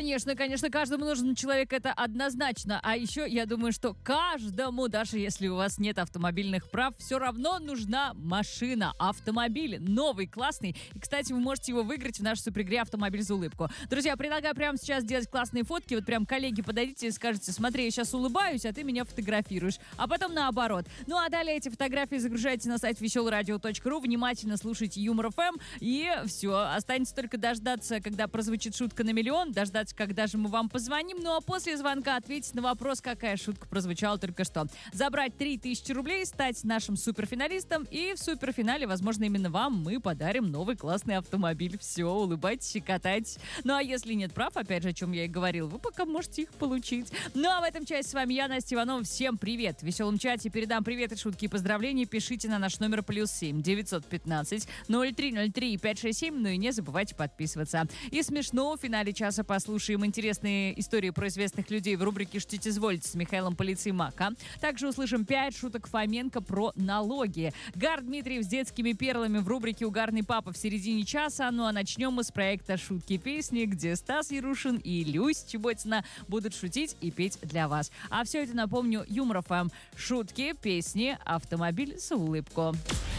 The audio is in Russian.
Конечно, каждому нужен человек, это однозначно. А еще я думаю, что каждому, даже если у вас нет автомобильных прав, все равно нужна машина, автомобиль, новый, классный. И, кстати, вы можете его выиграть в нашей суперигре «Автомобиль за улыбку». Друзья, предлагаю прямо сейчас делать классные фотки. Вот прям коллеги подойдите и скажете: смотри, я сейчас улыбаюсь, а ты меня фотографируешь. А потом наоборот. Ну а далее эти фотографии загружайте на сайт веселорадио.ру, внимательно слушайте Юмор ФМ, и все. Останется только дождаться, когда прозвучит шутка на миллион, дождаться, когда же мы вам позвоним, ну а после звонка ответить на вопрос, какая шутка прозвучала только что. Забрать 3000 рублей, стать нашим суперфиналистом, и в суперфинале, возможно, именно вам мы подарим новый классный автомобиль. Все, улыбайтесь и катайтесь. Ну а если нет прав, опять же, о чем я и говорил, вы пока можете их получить. Ну а в этом части с вами я, Настя Иванова. Всем привет! В веселом чате передам привет и шутки и поздравления. Пишите на наш номер +7 915 0303 567. Ну и не забывайте подписываться. И смешно, в финале часа послушаем интересные истории про известных людей в рубрике «Штите извольте» с Михаилом Полицеймака. Также услышим 5 шуток Фоменко про налоги. Гар Дмитриев с детскими перлами в рубрике «Угарный папа» в середине часа. Ну а начнем мы с проекта «Шутки-песни», где Стас Ярушин и Люсь Чеботина будут шутить и петь для вас. А все это, напомню, Юмор ФМ. Шутки, песни, автомобиль за улыбку.